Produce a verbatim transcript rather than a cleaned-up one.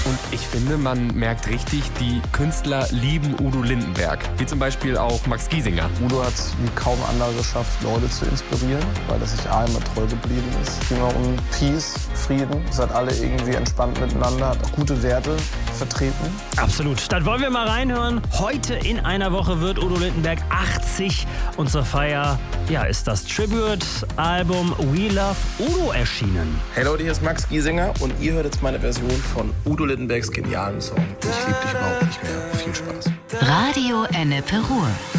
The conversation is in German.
Und ich finde, man merkt richtig, die Künstler lieben Udo Lindenberg. Wie zum Beispiel auch Max Giesinger. Udo hat es wie kaum anderer geschafft, Leute zu inspirieren, weil er sich A immer treu geblieben ist. Es ging auch um Peace, Frieden. Es hat alle irgendwie entspannt miteinander, hat auch gute Werte vertreten. Absolut. Dann wollen wir mal reinhören. Heute in einer Woche wird Udo Lindenberg achtzig und zur Feier ja, ist das Tribute-Album We Love Udo erschienen. Hey Leute, hier ist Max Giesinger und ihr hört jetzt meine Version von Udo Lindenbergs genialen Song Ich lieb dich überhaupt nicht mehr. Viel Spaß. Radio Ennepe Ruhr.